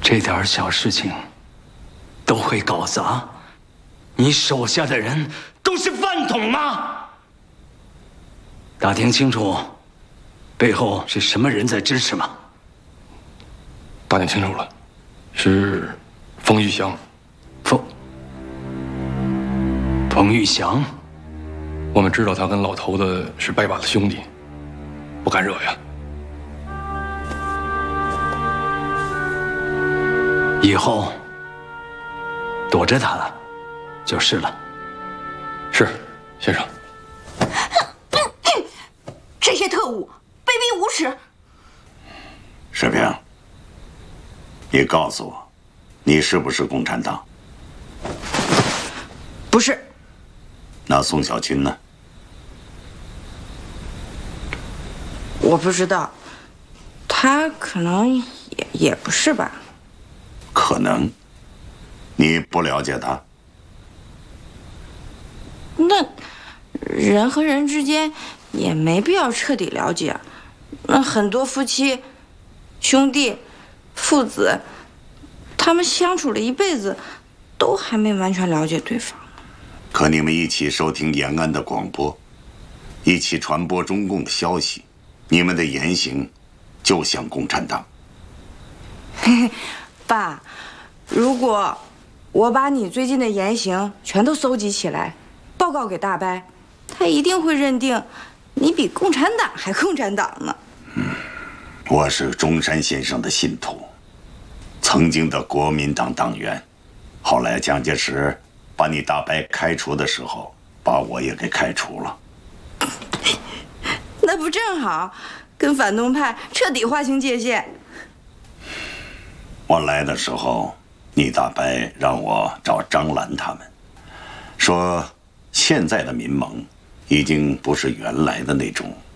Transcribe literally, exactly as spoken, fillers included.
这点小事情都会搞砸，你手下的人都是饭桶吗？打听清楚，背后是什么人在支持吗？ 打听清楚了，是冯玉祥。 冯冯玉祥， 我们知道他跟老头子是拜把子兄弟，不敢惹呀。 以后躲着他了，就是了。 是，先生。 这些特务卑鄙无耻！ 世平，你告诉我，你是不是共产党？ 不是。 那宋小军呢？ 我不知道，他可能也也不是吧。 可能，你不了解他。 那人和人之间也没必要彻底了解。那很多夫妻、兄弟、父子，他们相处了一辈子，都还没完全了解对方。 可你们一起收听延安的广播，一起传播中共的消息，你们的言行就像共产党。 嘿嘿，爸，如果我把你最近的言行全都搜集起来，报告给大伯，他一定会认定你比共产党还共产党呢。 嗯，我是中山先生的信徒，曾经的国民党党员，后来蒋介石把你大伯开除的时候，把我也给开除了。 那不正好跟反动派彻底划清界限？ 我来的时候，你大伯让我找张兰他们，说现在的民盟已经不是原来的那种